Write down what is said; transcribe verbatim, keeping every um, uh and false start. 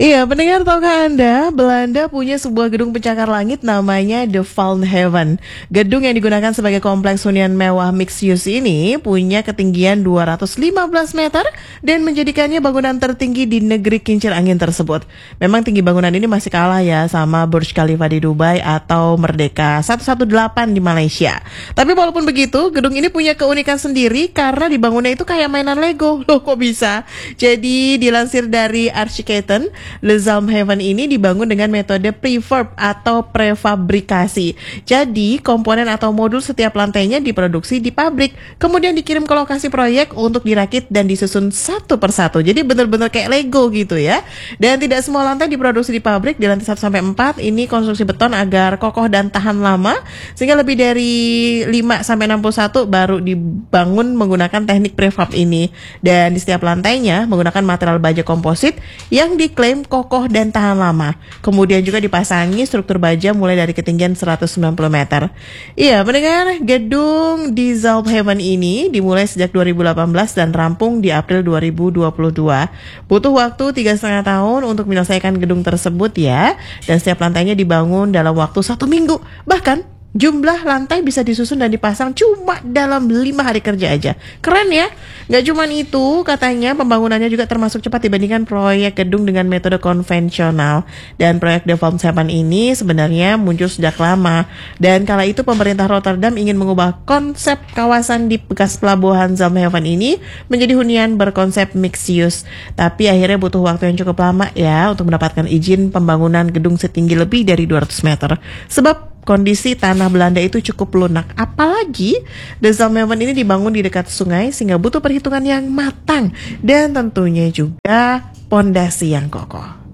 Iya, pendengar, tahukah Anda, Belanda punya sebuah gedung pencakar langit namanya The Valnhaven. Gedung yang digunakan sebagai kompleks hunian mewah mixed use ini punya ketinggian dua ratus lima belas meter dan menjadikannya bangunan tertinggi di negeri kincir angin tersebut. Memang tinggi bangunan ini masih kalah ya sama Burj Khalifa di Dubai atau Merdeka seratus delapan belas di Malaysia. Tapi walaupun begitu, gedung ini punya keunikan sendiri karena dibangunnya itu kayak mainan Lego. Loh, kok bisa? Jadi dilansir dari Archicad, The Valnhaven ini dibangun dengan metode prefab atau prefabrikasi. Jadi, komponen atau modul setiap lantainya diproduksi di pabrik, kemudian dikirim ke lokasi proyek untuk dirakit dan disusun satu persatu. Jadi benar-benar kayak Lego gitu ya. Dan tidak semua lantai diproduksi di pabrik. Di lantai satu sampai empat ini konstruksi beton agar kokoh dan tahan lama, sehingga lebih dari lima sampai enam puluh satu baru dibangun menggunakan teknik prefab ini. Dan di setiap lantainya menggunakan material baja komposit yang diklaim kokoh dan tahan lama. Kemudian juga dipasangi struktur baja mulai dari ketinggian seratus sembilan puluh meter. Iya, mendengar, gedung di Valnhaven ini dimulai sejak dua ribu delapan belas dan rampung di April dua ribu dua puluh dua. Butuh waktu tiga setengah tahun untuk menyelesaikan gedung tersebut ya. Dan setiap lantainya dibangun dalam waktu satu minggu. Bahkan jumlah lantai bisa disusun dan dipasang cuma dalam lima hari kerja aja. Keren ya? Gak cuma itu, katanya pembangunannya juga termasuk cepat dibandingkan proyek gedung dengan metode konvensional. Dan proyek The Valnhaven ini sebenarnya muncul sejak lama. Dan kala itu pemerintah Rotterdam ingin mengubah konsep kawasan di bekas pelabuhan Valnhaven ini menjadi hunian berkonsep mixed use. Tapi akhirnya butuh waktu yang cukup lama ya untuk mendapatkan izin pembangunan gedung setinggi lebih dari dua ratus meter. Sebab kondisi tanah Belanda itu cukup lunak. Apalagi The Valnhaven ini dibangun di dekat sungai sehingga butuh perhitungan yang matang dan tentunya juga pondasi yang kokoh.